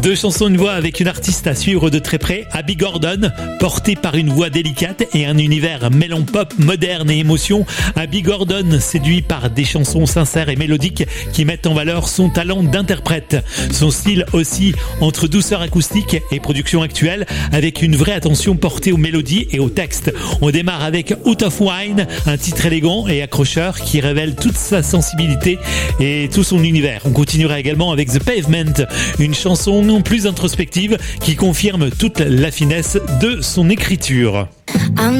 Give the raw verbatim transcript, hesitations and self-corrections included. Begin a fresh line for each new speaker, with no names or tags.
Deux chansons, une voix avec une artiste à suivre de très près, Abby Gordon, portée par une voix délicate et un univers mêlant pop, moderne et émotion. Abby Gordon séduit par des chansons sincères et mélodiques qui mettent en valeur son talent d'interprète. Son style aussi entre douceur acoustique et production actuelle, avec une vraie attention portée aux mélodies et aux textes. On démarre avec Out of Wine, un titre élégant et accrocheur qui révèle toute sa sensibilité et tout son univers. On continuera également avec The Pavement, une chanson plus introspective qui confirme toute la finesse de son écriture.
I'm